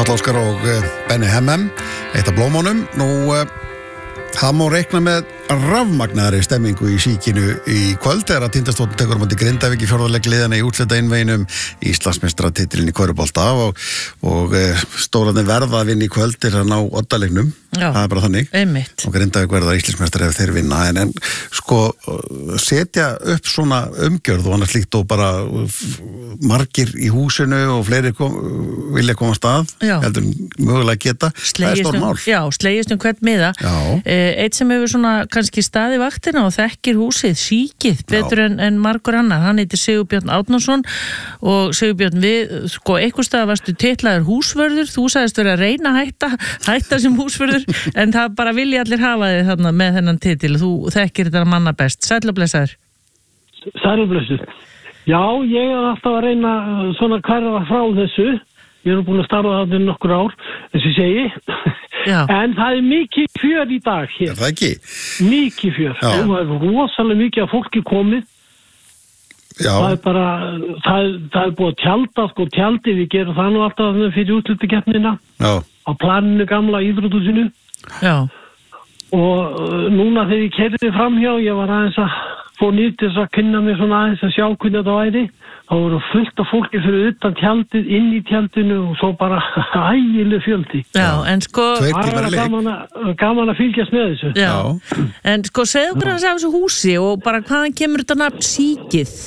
Páll Óskar og Benny Hemmem, eitt af blómunum. Nú, það má reikna með rafmagnaðri stemmingu í síkinu í kvöld þegar að Tindastóll tekur á móti Grindavík í fjórðarleik liðana í úrslita innveginum Íslandsmeistaratitilinn í körfubolta og stólarnir verða að vinna í kvöld til að ná oddaleiknum. Það er bara þannig. Einmitt. Og Grindavík verða Íslandsmeistari ef þeir vinna. En sko, setja upp svona umgjörð og annars líkt og bara margir í húsinu og fleiri vilja koma stað, heldur mögulega geta. Það er stór mál. Já, slegist hvern miða. Eitt sem hefur svona kannski staði vaktina og þekkir húsið, síkið, betur en margur annar. Hann heitir Sigurbjörn Árnason og Sigurbjörn, sko, einhvers staðar varstu titlaður húsvörður, þú sagðist vera að reyna að hætta sem húsvörður, en það bara vilja allir hafa þig þarna með þennan titil, þú þekkir þetta manna best. Sæll og blessaður. Sæll og blessaður. Já, ég er alltaf að reyna svona hverfa frá þessu. Ég er búin að starfa þarna nokkur ár, eins og ég segi. Já. En það er mikið fjör í dag hér. Er það ekki? Mikið fjör. Það er rosalega mikið af fólki komið. Já. Það er bara, það er búið að tjalda, sko, tjaldi, við gerum það nú alltaf fyrir úrslitakeppnina. Já. Á planinu gamla íþrótthúsinu. Já. Og núna þegar ég keyrði framhjá, ég var aðeins að fór nýtt þess að kynna mér svona aðeins að sjá hvernig þetta væri. Þá voru fullt af fólki fyrir utan tjaldið, inn í tjaldinu og svo bara ægileg fjöldi. Já, en sko... Það var gaman að fylgjast með þessu. Já, en sko segðu okkur hans af þessu húsi og bara hvaðan kemur þetta nafn síkið?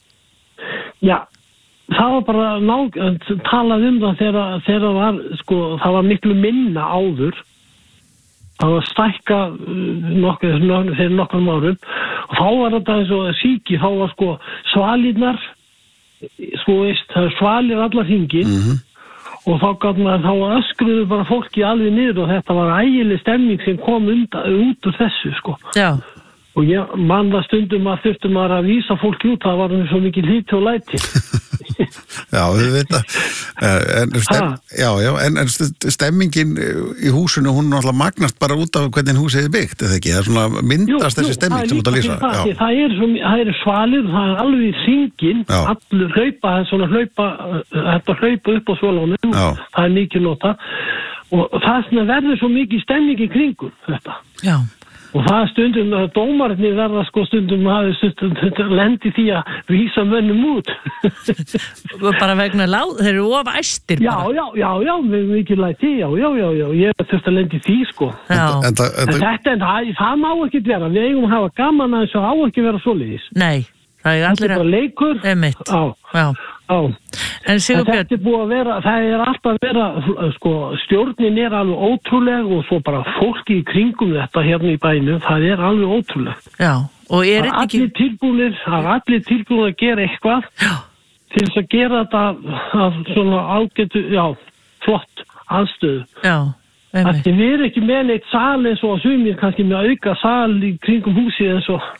Já, það var bara talað það þegar var, sko, það var miklu minna áður. Það var stækka fyrir nokkrum árum og þá var þetta eins og síki, þá var sko svalirnar, sko veist, það er svalir allar hringin og þá öskruðu bara fólki alveg niður og þetta var ægileg stemming sem kom út úr þessu, sko. Já. Og ég man það stundum að þurftum að vísa fólki út, það var svo mikið lítið og læti. Já, við veit en stemmingin í húsinu, hún náttúrulega magnast bara út af hvernig húsið er byggt, eða ekki? Það er svona myndast þessi stemming sem út að lýsa. Það er svalir, það er alveg í hringin, allur hlaupa, þetta hlaupa upp á svalunum, það er mikið nota og það verður svo mikið stemming í kringum þetta. Já. Og það stundum að dómarnir verða sko stundum lendi því að vísa mönnum út. Bara vegna þeir eru of æstir bara. Já, mikið læti, já, ég þurfti að lendi því sko. En það má ekki vera, við eigum að hafa gaman að þessu á ekki vera svoleiðis. Nei, það er allir bara leikur. Einmitt, já. En Sigurbjörn, þetta er búið að vera, það er alltaf að vera, sko, stjórnin er alveg ótrúleg og svo bara fólki í kringum þetta hérna í bænum, það er alveg ótrúlegt. Já, og er þetta ekki... Það er allir tilbúinir að gera eitthvað til þess að gera þetta að svona ágætu, flott aðstöðu. Já, einmitt. Við erum ekki með neitt sal eins og sumir kannski með auka sal í kringum húsið eins og,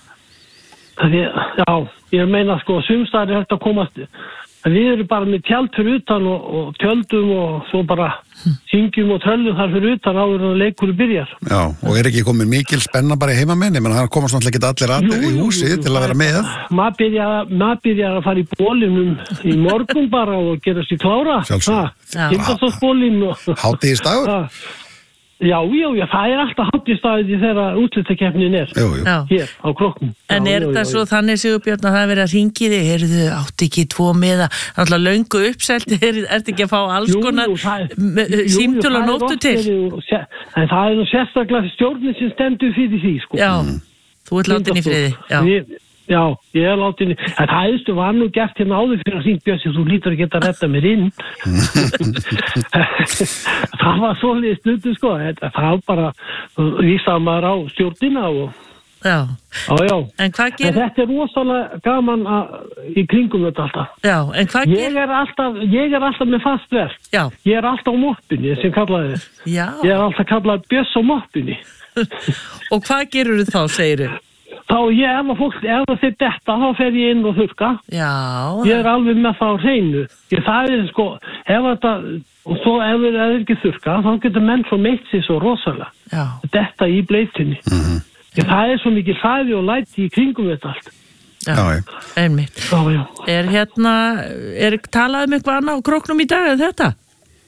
ég meina sko, sumstaðar er hægt að komast... Við erum bara með tjald fyrir utan og tjöldum og svo bara syngjum og tröllum þar fyrir utan áður en leikurinn byrjar. Já, og er ekki komin mikil spenna bara í heimamenni, menn það komast náttúrulega ekki allir í húsið til að vera með. Maður byrjar að fara í bólinum í morgun bara og gera sér klára. Sjálfsög. Hátíðisdagur. Já, það er alltaf hátíðisdagur þegar úrslitakeppnin er hér á Króknum. En er það svo þannig, Sigurbjörn, að það verið að hringi þig, heyrðu, átti ekki 2 miða, náttúrulega löngu uppselt, ertu ekki að fá alls konar símtöl og nóttu til? En það er nú sérstaklega stjórnin sem stendur fyrir því, sko. Já, þú ert látin í friði, Já, ég er látin í... En það var nú gert hérna áður fyrir að hringt Bjössi, þú lítur að geta að redda mér inn. Það var svolítið stundu, sko. Það bara vísaði maður á stjórnina og... Já. En hvað gerir... En þetta er rosalega gaman í kringum þetta alltaf. Já, en hvað gerir... Ég er alltaf með fast verk. Já. Ég er alltaf á moppinni, sem kallaði þess. Já. Ég er alltaf kallað Bjöss á moppinni. Og hvað gerur þú þá, segir þau? Þá ef það þeir detta, þá fer ég inn og þurrka. Já. Ég er alveg með það á hreinu. Það er sko, og svo ef það er ekki þurrka, þá getur menn svo meitt sér svo rosalega. Já. Detta í bleitinni. Það er svo mikið hræði og læti í kringum þetta allt. Já, einmitt. Er talað eitthvað annað á Króknum í dag en þetta?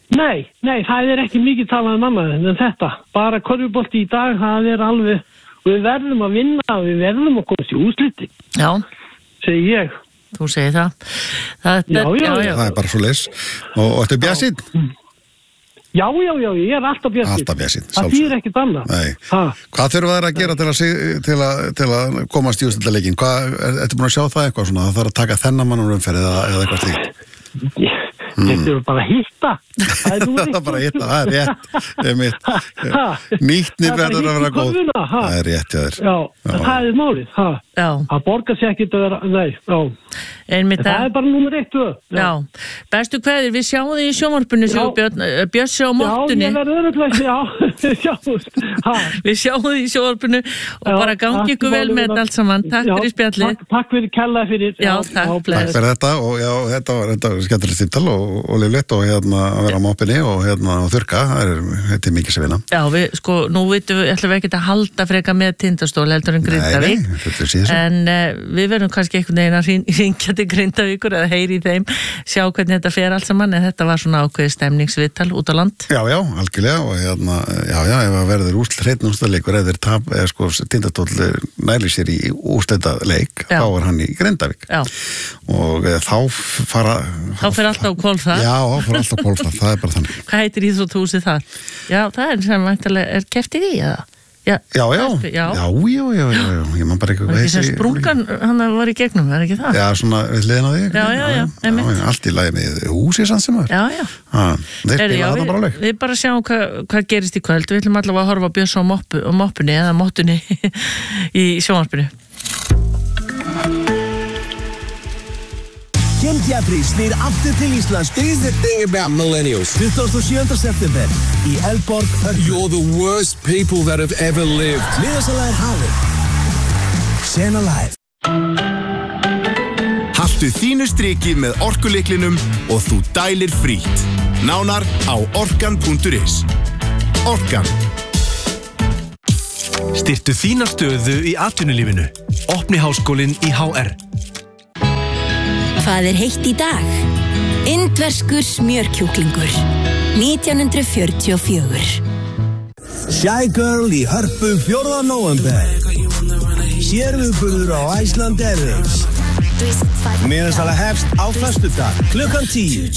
Nei, það ekki mikið talað annað en þetta. Bara körfubolti í dag, það alveg, við verðum að vinna, við verðum að komast í úrslitin. Já. Segi ég. Þú segir það. Já. Það bara svo leys. Og ertu bjartsýnn? Já, ég alltaf bjartsýnn. Alltaf bjartsýnn. Það þýðir ekkert annað. Nei. Hvað þurfa þær að gera til að komast í úrslitaleikinn? Ertu búin að sjá það eitthvað svona? Það þarf að taka þennan mann úr umferð eða eitthvað slíkt? Þetta bara að hitta. Það bara að hitta, það rétt. Nýtnir verður að vera góð. Það rétt, já þér. Já, það málið. Það borgar sér ekkert að vera, nei, það bara númer 1. Já, bestu kveðir, við sjáum þig í sjónvarpinu, Björn sjá á mottunni. Já, ég verður örugglega, Við sjáum þig í sjónvarpinu og bara gangi ykkur vel með þetta allt saman. Takk fyrir spjallið. Takk fyrir kærlega fyrir. Já, takk fyrir þetta og já, þetta var skemmtilegt símtal og líflegt og að vera á moppinni og þurrka, þetta mikið sem vinna. Já, nú ætlum við ekki að halda freka með Tindastól heldur en Grindavík. En við verðum kannski einhvern veginn að hringja til Grindavíkur eða heyri í þeim, sjá hvernig þetta fer allt saman, en þetta var svona ákveðið stemningsviðtal út á land. Já, algjörlega og ef það verður hreinn úrslitaleikur eða Tindastól nælir sér í úrslitaleik, þá hann í Grindavík. Og þá fer alltaf á hvolf það. Já, þá fer alltaf á hvolf það, það bara þannig. Hvað heitir íþróttahúsið þar? Já, það sem væntanlega keppt í því, eða? Já, ég man bara eitthvað. Það ekki sem sprungan, hann var í gegnum, er ekki það? Já, svona við hliðin á því. Já, allt í lagi með húsið sann sem var. Já. Þeir spila þarna bara leik. Við bara sjáum hvað gerist í kvöld. Við ætlum allavega að horfa á Björns á moppunni eða mottunni í sjónvarpinu. Kim Jeffries snýr aftur til Íslands. Here's the thing about millennials. 27. september í Eldborg. You're the worst people that have ever lived. Miðasalega hafið. Sena live. Haltu þínu striki með orkulyklinum og þú dælir frítt. Nánar á orkan.is. Orkan. Styrktu þína stöðu í atvinnulífinu. Opni háskólinn í HR. Hvað heitt í dag? Indverskur smjörkjúklingur 1944. Shy Girl í Hörpu 4. nóvember. Sérviðburður á Iceland Airways. Miðasala hefst á föstudag klukkan 10.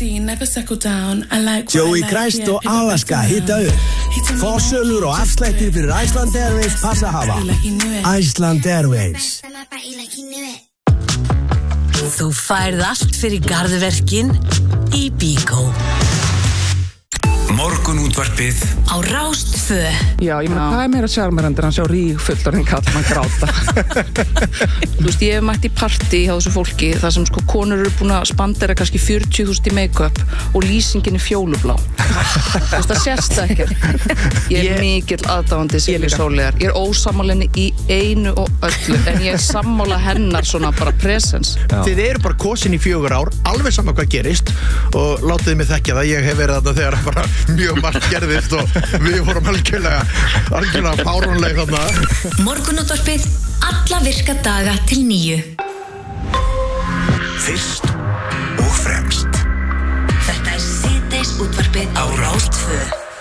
Joey Christ og Alaska hitta upp. Forsölur og afslættir fyrir Iceland Airways passa hafa. Iceland Airways. Þú færð allt fyrir garðverkin í Bíkó. Morgunútvarpið á Rás 2. Já, ég meina, hvað meira sjarmerandir að sjá ríg fullorðinn kallmann gráta? Þú veist, ég hef mætt í partí hjá þessu fólki þar sem konur eru búin að spandera kannski 40.000 í make-up og lýsingin fjólublá. Þú veist, það sérst ekkert. Ég mikill aðdáandi Silju Sóleyjar. Ég ósammála henni í einu og öllu, en ég sammála hennar svona bara presence. Þið eru bara kosin í 4 ár, alveg sama hvað gerist og látið mig þekkja það. Ég hef verið þarna þegar bara mjög margt gerðist og við vorum algjörlega fáránleg þarna. Morgunútvarpið alla virka daga til 9. Fyrst og fremst. Þetta síðdeis útvarpið á Rás 2.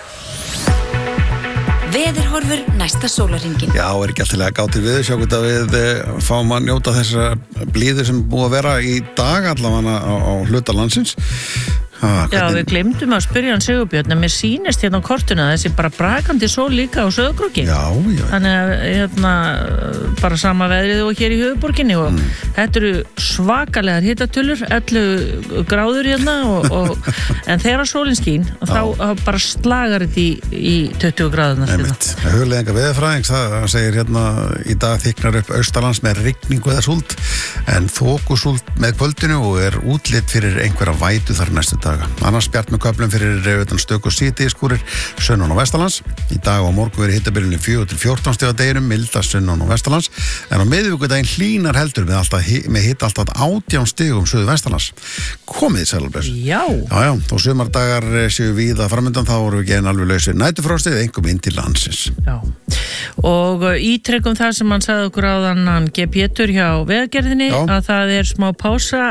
Veðurhorfur næsta sólarhringin. Já, ekki alltaf gátir við, sjá hvort að við fáum að njóta þessar blíður sem búið að vera í dag allavega á hluta landsins. Já, við glemdum að spyrja hann Sigurbjörn en mér sýnist hérna á kortuna þessi bara brakandi sól líka á Sauðárkróki. Já. Þannig að bara sama veðrið og hér í höfuðborginni og þetta eru svakalegar hitatölur 11 gráður hérna en þegar sólin skín þá bara slagar þetta í 20 gráðunar. Hugleiðingar veðurfræðings, það segir hérna í dag þykknar upp austalands með rigningu eða súld en þokusúld með kvöldinu og útlit fyrir einhverja vætu þar næstu dag. Annars bjart með köflum fyrir stöku síðdegisskúrir sunnan og vestanlands. Í dag og morgun verið hitabylunni 4 til 14 stiga deginum, mildast sunnan og vestanlands. En á miðvikudaginn hlýnar heldur með hita alltaf 18 stigum suðu vestanlands. Komið sælbless. Já, þó sumardagar séu víða framöndan þá voru við ekki alveg lausir nætufrostið, einhverjum inn til landsins. Já. og ítrekum það sem hann sagði okkur áðan hann G. Pétur hjá Vegagerðinni að það smá pása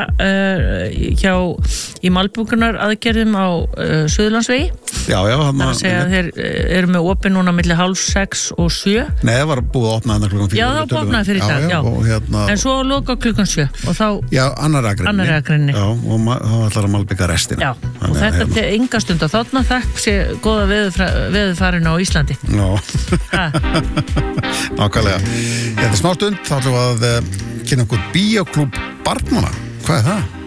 í malbúkunar aðgerðum á Suðurlandsvegi. Já, það að segja að þeir eru með opið núna milli 5:30 og 7. Nei, það var búið að opna hann klukkan 4. Já, það var opnað fyrir dag, já. En svo loka klukkan 7 og þá... Já, annar akrinni. Já, og þá ætlar að malbika restina. Já, og þetta er enga stund og þarna þekk sé góða veðurfarin á Íslandi. Já. Nákvæmlega. Þetta er smá stund, þá ætlum við að kynna okkur bíóklúbb barnanna. Hvað er það?